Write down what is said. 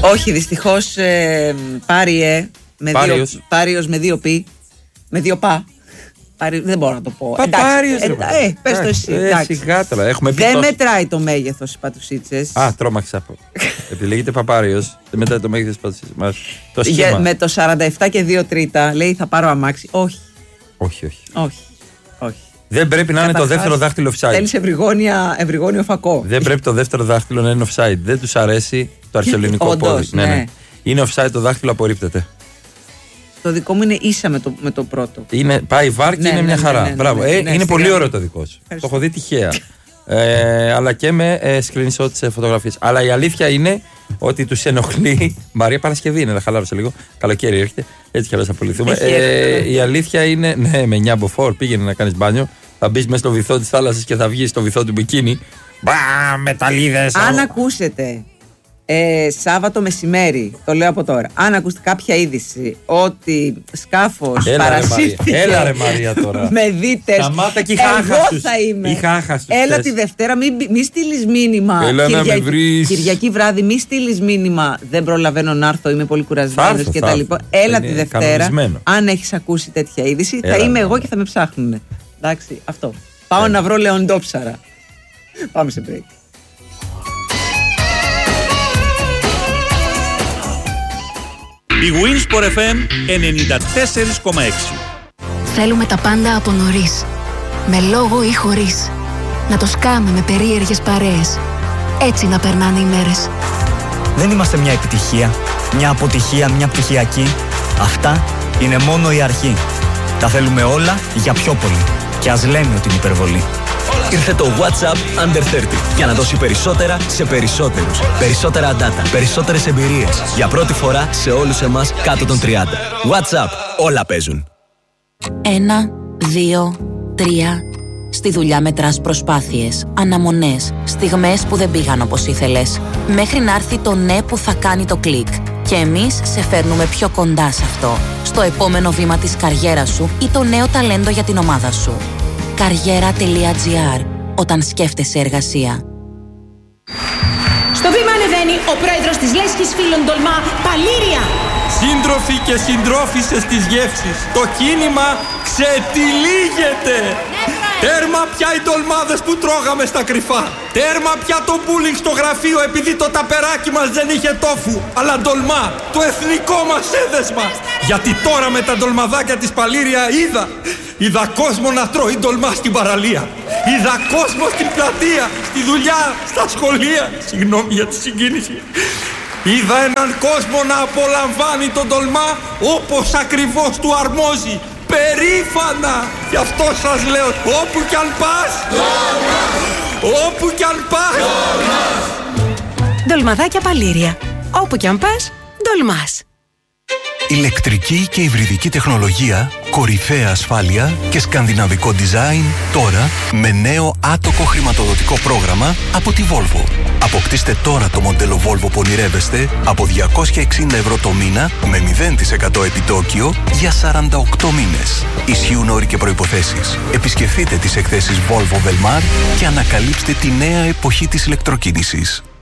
Όχι, δυστυχώς Πάριος με 2 πι. Με 2 πα. Δεν μπορώ να το πω. Παπάριος. Πες το εσύ. Δεν μετράει το μέγεθος οι πατουσίτσες. Τρόμαξα. Επιλέγετε Παπάριος. Δεν μετράει το μέγεθος της πατουσίτσες. Με το 47 και 2 τρίτα λέει θα πάρω αμάξι. Όχι. Δεν πρέπει να είναι το δεύτερο δάχτυλο offside. Θέλεις ευρυγόνιο φακό. Δεν πρέπει το δεύτερο δάχτυλο να είναι offside. Δεν τους αρέσει το αρχαιοελληνικό πόδι. Ναι. Είναι offside, το δάχτυλο απορρίπτεται. Το δικό μου είναι ίσα με το πρώτο. Πάει βάρ και είναι μια χαρά. Μπράβο. Είναι πολύ ωραίο το δικό σου. Το έχω δει τυχαία. Αλλά και με screenshot σε φωτογραφίες. Αλλά η αλήθεια είναι ότι τους ενοχλεί. Μαρία, Παρασκευή είναι, να χαλάρωσε λίγο. Καλοκαίρι έρχεται. Έτσι κι αλλιώς θα απολυθούμε. Η αλήθεια είναι, ναι, με 9 μποφόρ πήγαινε να κάνεις μπάνιο. Θα μπεις μέσα στο βυθό της θάλασσας και θα βγεις στο βυθό του μπικίνι. Μεταλλίδες. Αν ακούσετε Σάββατο μεσημέρι, το λέω από τώρα, αν ακούσετε κάποια είδηση ότι σκάφος παρασύρθηκε. Έλα ρε Μαρία τώρα. Με δίτες. Σταμάτα και εγώ θα είμαι. Έλα τη Δευτέρα, μη στείλεις μήνυμα. Κυριακή βράδυ, μη στείλεις μήνυμα. Δεν προλαβαίνω να έρθω, είμαι πολύ κουρασμένος κτλ. Έλα τη Δευτέρα. Αν έχεις ακούσει τέτοια είδηση, θα είμαι εγώ και θα με ψάχνουνε. Εντάξει, αυτό. Πάω να βρω λεοντόψαρα. Πάμε σε break. Η Winsport FM 94,6. Θέλουμε τα πάντα από νωρίς. Με λόγο ή χωρίς. Να το σκάμε με περίεργες παρέες. Έτσι να περνάνε οι μέρες. Δεν είμαστε μια επιτυχία, μια αποτυχία, μια πτυχιακή. Αυτά είναι μόνο η αρχή. Τα θέλουμε όλα για πιο πολύ. Και ας λέμε ότι είναι υπερβολή. Ήρθε το WhatsApp Under 30 για να δώσει περισσότερα σε περισσότερους. Περισσότερα data, περισσότερες εμπειρίες. Για πρώτη φορά σε όλους εμάς κάτω των 30. WhatsApp, όλα παίζουν. 1, 2, 3. Στη δουλειά μετράς προσπάθειες, αναμονές, στιγμές που δεν πήγαν όπως ήθελες. Μέχρι να έρθει το ναι που θα κάνει το κλικ. Και εμείς σε φέρνουμε πιο κοντά σε αυτό. Στο επόμενο βήμα της καριέρας σου ή το νέο ταλέντο για την ομάδα σου. Καριέρα.gr. Όταν σκέφτεσαι εργασία. Στο βήμα ανεβαίνει ο πρόεδρος της Λέσχης Φίλων Ντολμά, Παλήρια. Σύντροφοι και συντρόφισσες της γεύσης, το κίνημα ξετυλίγεται. Τέρμα πια οι ντολμάδες που τρώγαμε στα κρυφά. Τέρμα πια το bullying στο γραφείο επειδή το ταπεράκι μας δεν είχε τόφου. Αλλά ντολμά, το εθνικό μας έδεσμα. Γιατί τώρα με τα ντολμαδάκια της Παλήρια είδα κόσμο να τρώει ντολμά στην παραλία. Είδα κόσμο στην πλατεία, στη δουλειά, στα σχολεία. Συγγνώμη για τη συγκίνηση. Είδα έναν κόσμο να απολαμβάνει τον ντολμά όπως ακριβώς του αρμόζει. Περήφανα! Γι' αυτό σας λέω, όπου κι αν πας, όπου κι αν πας. Ντολμαδάκια Παλήρια. Όπου κι αν πας, ντολμάς. Ηλεκτρική και υβριδική τεχνολογία, κορυφαία ασφάλεια και σκανδιναβικό design τώρα με νέο άτοκο χρηματοδοτικό πρόγραμμα από τη Volvo. Αποκτήστε τώρα το μοντέλο Volvo που ονειρεύεστε από 260 ευρώ το μήνα με 0% επιτόκιο για 48 μήνες. Ισχύουν όροι και προϋποθέσεις. Επισκεφτείτε τις εκθέσεις Volvo Velmar και ανακαλύψτε τη νέα εποχή της ηλεκτροκίνησης.